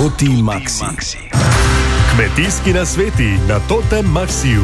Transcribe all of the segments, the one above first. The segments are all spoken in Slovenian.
Toti Maxi. Kmetijski nasveti na Totem Maxiju.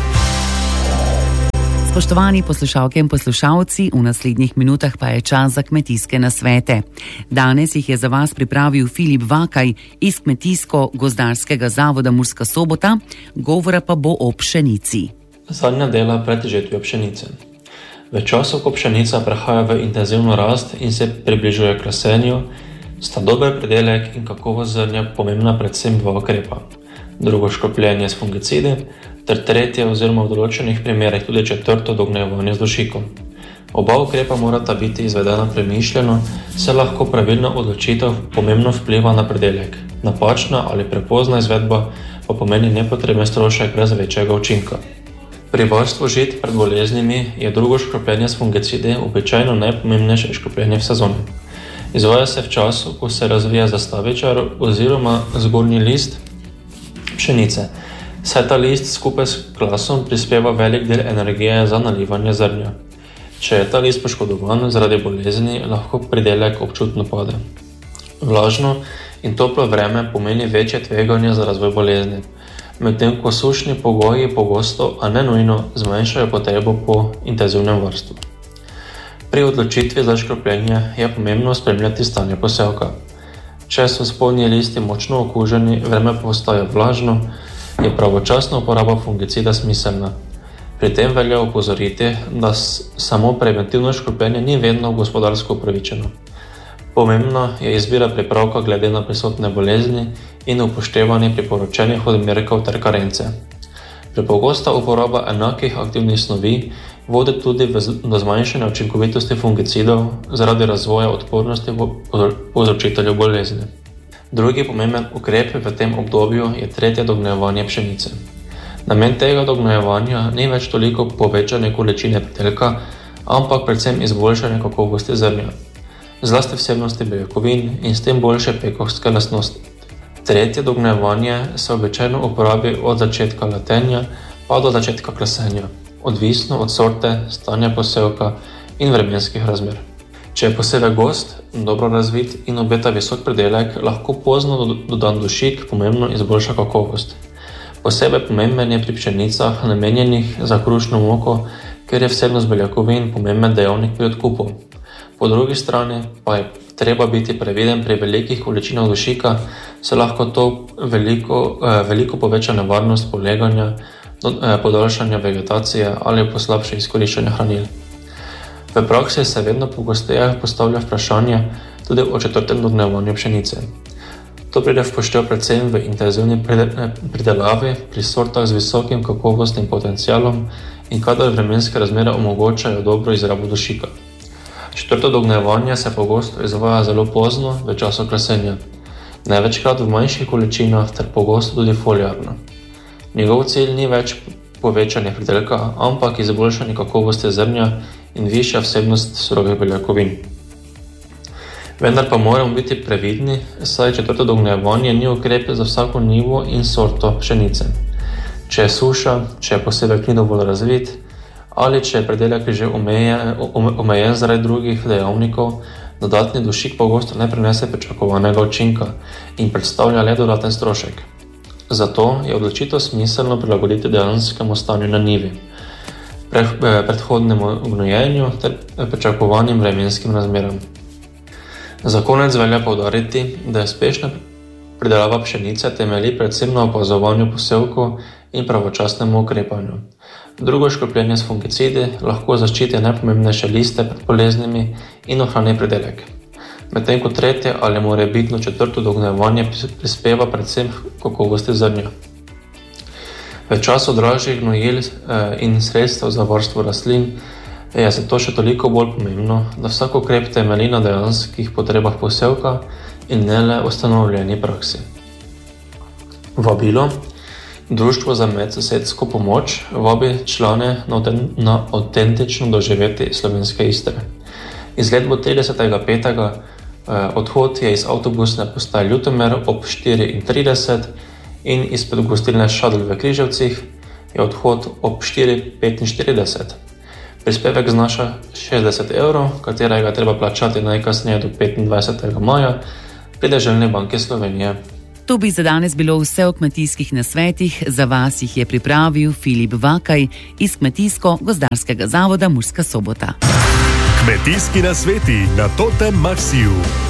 Spoštovani poslušalke in poslušalci, v naslednjih minutah pa je čas za kmetijske nasvete. Danes jih je za vas pripravil Filip Vakaj iz Kmetijsko-gozdarskega zavoda Murska Sobota, govora pa bo o pšenici. Zadnja dela pred žetvijo pšenice. V času, ko pšenica prehaja v intenzivno rast in se približuje klasenju, sta dober pridelek in kakovost zrnja pomembna predvsem dva ukrepa. Drugo škropljenje s fungicidi, ter tretje oziroma v določenih primerih tudi četrto dognjevanje z dušikom. Oba ukrepa morata biti izvedena premišljeno, saj lahko pravilna odločitev pomembno vpliva na pridelek. Napačna ali prepozna izvedba pa pomeni nepotreben strošek brez večjega učinka. Pri varstvu žit pred boleznimi je drugo škropljenje s fungicidi običajno najpomembnejše škropljenje v sezoni. Izvaja se v času, ko se razvija zastavičar oziroma zgornji list pšenice, saj ta list skupaj s klasom prispeva velik del energije za nalivanje zrnja. Če je ta list poškodovan zaradi bolezni, lahko pridelek občutno pade. Vlažno in toplo vreme pomeni večje tveganje za razvoj bolezni, medtem ko sušni pogoji pogosto, a ne nujno, zmanjšajo potrebo po intenzivnem varstvu. Pri odločitvi za škropljenje je pomembno spremljati stanje posevka. Če so spodnji listi močno okuženi, vreme postaja vlažno, je pravočasna uporaba fungicida smiselna. Pri tem velja opozoriti, da samo preventivno škropljenje ni vedno gospodarsko upravičeno. Pomembna je izbira pripravka glede na prisotne bolezni in upoštevanje priporočenih odmerkov ter karence. Prepogosta uporaba enakih aktivnih snovi vodi tudi do zmanjšanja učinkovitosti fungicidov zaradi razvoja odpornosti povzročiteljev bolezni. Drugi pomemben ukrep v tem obdobju je tretje dognjevanje pšenice. Namen tega dognjevanja ni več toliko povečanje količine pridelka, ampak predvsem izboljšanje kakovosti zrnja, zlasti vsebnosti beljakovin in s tem boljše pekovske lastnosti. Tretje dognjevanje se običajno uporabi od začetka letenja pa do začetka klasenja, odvisno od sorte, stanja posevka in vremenskih razmer. Če je posevek gost, dobro razvit in obeta visok pridelek, lahko pozno dodan dušik pomembno izboljša kakovost. Posebej pomemben je pri pšenicah namenjenih za krušno moko, ker je vsebnost beljakovin pomemben dejavnik pri odkupu. Po drugi strani pa je treba biti previden pri velikih količinah dušika, se lahko to veliko poveča nevarnost poleganja, podaljšanja vegetacije ali poslabše izkoriščanja hranil. V praksi se vedno pogosteje postavlja vprašanje tudi o četrtem dognjevanju pšenice. To pride v poštev predvsem v intenzivni pridelavi pri sortah z visokim kakovostnim potencialom in kadar vremenske razmere omogočajo dobro izrabo dušika. Četrto dognjevanje se pogosto izvaja zelo pozno v času klasenja, največkrat v manjših količinah ter pogosto tudi foliarno. Njegov cilj ni več povečanje pridelka, ampak izboljšanje kakovosti zrnja in višja vsebnost surovih beljakovin. Vendar pa moramo biti previdni, saj četrto dognjevanje ni ukrep za vsako njivo in sorto pšenice. Če je suša, če je posevek ni dovolj razvit ali če je pridelek že omejen zaradi drugih dejavnikov, dodatni dušik pogosto ne prinese pričakovanega učinka in predstavlja le dodaten strošek. Zato je odločitev smiselno prilagoditi dejanskemu stanju na njivi, predhodnemu gnojenju ter pričakovanim vremenskim razmeram. Za konec velja poudariti, da je uspešna pridelava pšenice temelji predvsem na opazovanju posevkov in pravočasnemu ukrepanju. Drugo škropljenje s fungicidi lahko zaščiti najpomembnejše liste pred boleznimi in ohrani pridelek. Medtem ko tretje ali morebitno četrto dognjevanje prispeva predvsem kakovosti zrnja. V času dražjih gnojil in sredstev za varstvo rastlin je zato še toliko bolj pomembno, da vsak ukrep temelji na dejanskih potrebah posevka in ne le ustanovljeni praksi. Vabilo. Društvo za medsosedsko pomoč vabi člane na avtentično doživeti slovenske Istre. Izlet bo 30.5. Odhod je iz avtobusne postaje Ljutomer ob 4:30 in izpred gostilne Šadl v Križevcih je odhod ob 4:45. Prispevek znaša 60 €, katerega treba plačati najkasneje do 25. maja pri Deželni banki Slovenije. To bi za danes bilo vse v kmetijskih nasvetih. Za vas jih je pripravil Filip Vakaj iz Kmetijsko-gozdarskega zavoda Murska Sobota. Kmetijski nasveti na Totem Maxiju.